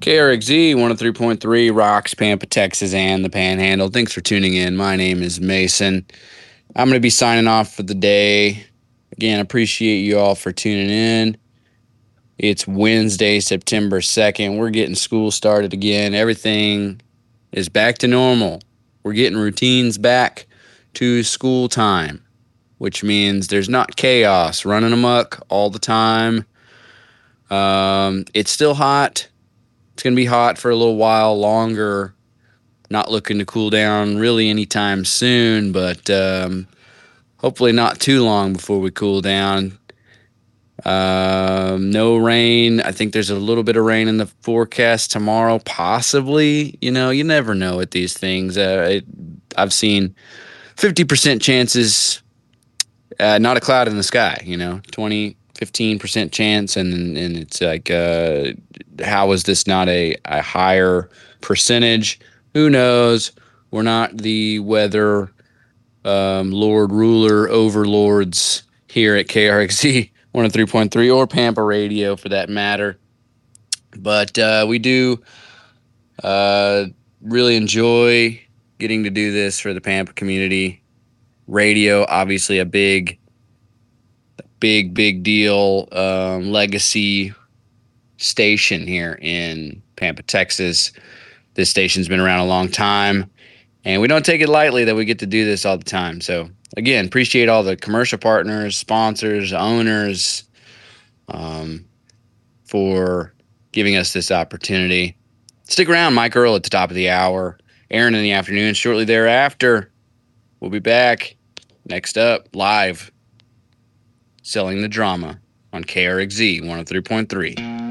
KRXZ 103.3 rocks Pampa, Texas, and the Panhandle. Thanks for tuning in. My name is Mason. I'm going to be signing off for the day. Again, appreciate you all for tuning in. It's Wednesday, September 2nd. We're getting school started again. Everything is back to normal. We're getting routines back to school time, which means there's not chaos running amok all the time. It's still hot. It's going to be hot for a little while longer. Not looking to cool down really anytime soon, but hopefully not too long before we cool down. No rain. I think there's a little bit of rain in the forecast tomorrow, possibly. You never know with these things. I've seen 50% chances, not a cloud in the sky, 15% chance, and it's like, how is this not a higher percentage? Who knows? We're not the weather lord, ruler, overlords here at KRXZ 103.3 or Pampa Radio for that matter. But we do really enjoy getting to do this for the Pampa community. Radio, obviously a big deal, legacy station here in Pampa, Texas. This station's been around a long time, and we don't take it lightly that we get to do this all the time. So, again, appreciate all the commercial partners, sponsors, owners, for giving us this opportunity. Stick around. Mike Earl at the top of the hour, Aaron in the afternoon. Shortly thereafter, we'll be back. Next up, live, Selling the Drama on KRXZ 103.3.